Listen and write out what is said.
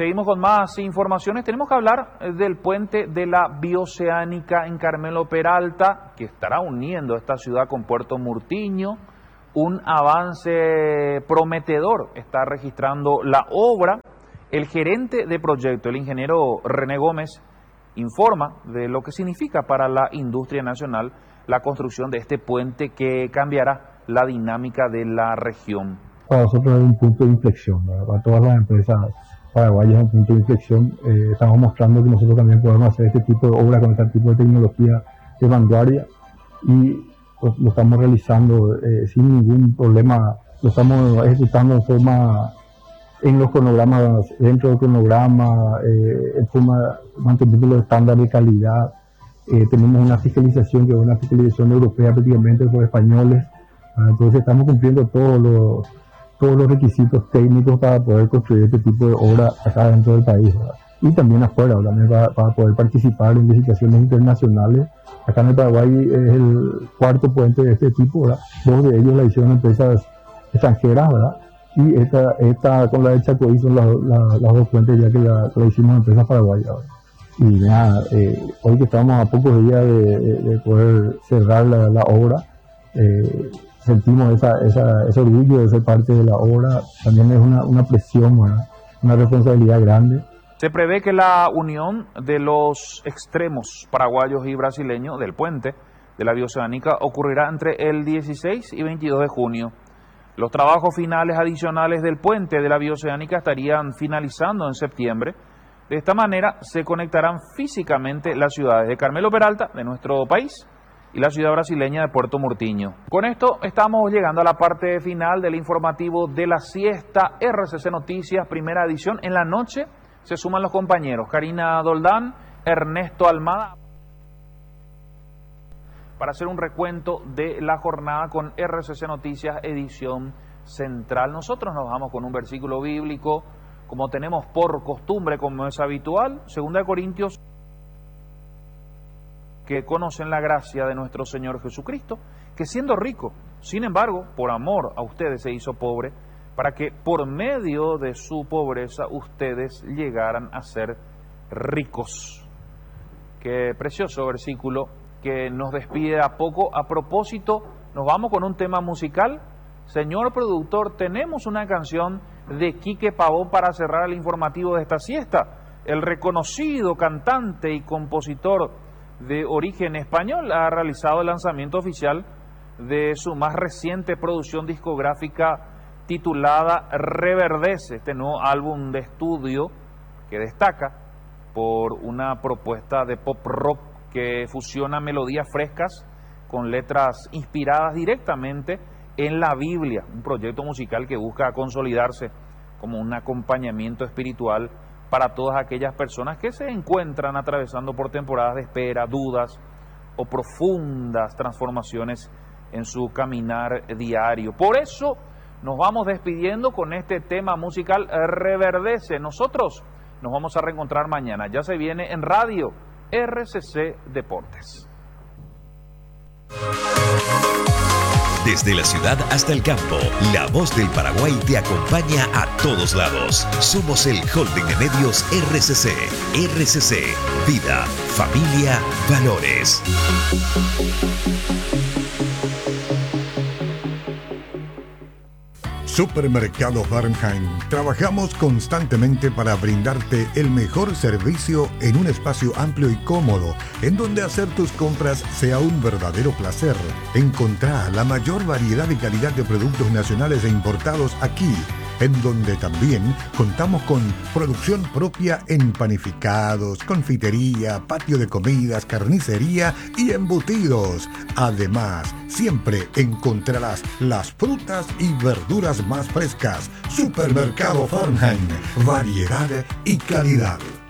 Seguimos con más informaciones. Tenemos que hablar del puente de la Bioceánica en Carmelo Peralta, que estará uniendo esta ciudad con Puerto Murtiño. Un avance prometedor está registrando la obra. El gerente de proyecto, el ingeniero René Gómez, informa de lo que significa para la industria nacional la construcción de este puente que cambiará la dinámica de la región. Para nosotros es un punto de inflexión, ¿verdad? Para todas las empresas paraguayas es un punto de inflexión. Estamos mostrando que nosotros también podemos hacer este tipo de obras con este tipo de tecnología de vanguardia y pues, lo estamos realizando sin ningún problema, lo estamos ejecutando en forma, en los cronogramas, dentro del cronograma, en forma manteniendo los estándares de calidad. Tenemos una fiscalización que es una fiscalización europea prácticamente por españoles, entonces estamos cumpliendo todos los requisitos técnicos para poder construir este tipo de obra acá dentro del país, ¿verdad? Y también afuera, también para poder participar en licitaciones internacionales. Acá en el Paraguay es el cuarto puente de este tipo, ¿verdad? 2 de ellos la hicieron empresas extranjeras, ¿verdad? Y esta con la de Chacoí son las 2 puentes ya que la hicimos empresas paraguayas, ¿verdad? Y nada, hoy que estamos a pocos días de poder cerrar la obra, sentimos ese orgullo de ser parte de la obra. También es una presión, ¿verdad? Una responsabilidad grande. Se prevé que la unión de los extremos paraguayos y brasileños del puente de la Bioceánica ocurrirá entre el 16 y 22 de junio. Los trabajos finales adicionales del puente de la Bioceánica estarían finalizando en septiembre. De esta manera se conectarán físicamente las ciudades de Carmelo Peralta, de nuestro país, y la ciudad brasileña de Puerto Murtiño. Con esto estamos llegando a la parte final del informativo de la siesta. RCC Noticias, primera edición. En la noche se suman los compañeros Karina Doldán, Ernesto Almada, para hacer un recuento de la jornada con RCC Noticias, edición central. Nosotros nos vamos con un versículo bíblico, como tenemos por costumbre, como es habitual, 2 Corintios, que conocen la gracia de nuestro Señor Jesucristo, que siendo rico, sin embargo, por amor a ustedes se hizo pobre, para que por medio de su pobreza ustedes llegaran a ser ricos. Qué precioso versículo que nos despide a poco. A propósito, nos vamos con un tema musical. Señor productor, tenemos una canción de Quique Pavón para cerrar el informativo de esta siesta. El reconocido cantante y compositor de origen español ha realizado el lanzamiento oficial de su más reciente producción discográfica titulada Reverdece, este nuevo álbum de estudio que destaca por una propuesta de pop rock que fusiona melodías frescas con letras inspiradas directamente en la Biblia, un proyecto musical que busca consolidarse como un acompañamiento espiritual para todas aquellas personas que se encuentran atravesando por temporadas de espera, dudas o profundas transformaciones en su caminar diario. Por eso nos vamos despidiendo con este tema musical Reverdece. Nosotros nos vamos a reencontrar mañana. Ya se viene en radio RCC Deportes. Desde la ciudad hasta el campo, la voz del Paraguay te acompaña a todos lados. Somos el holding de medios RCC. RCC, vida, familia, valores. Supermercado Fahrenheit. Trabajamos constantemente para brindarte el mejor servicio en un espacio amplio y cómodo, en donde hacer tus compras sea un verdadero placer. Encontrá la mayor variedad y calidad de productos nacionales e importados aquí, en donde también contamos con producción propia en panificados, confitería, patio de comidas, carnicería y embutidos. Además, siempre encontrarás las frutas y verduras más frescas. Supermercado Fahrenheit, variedad y calidad.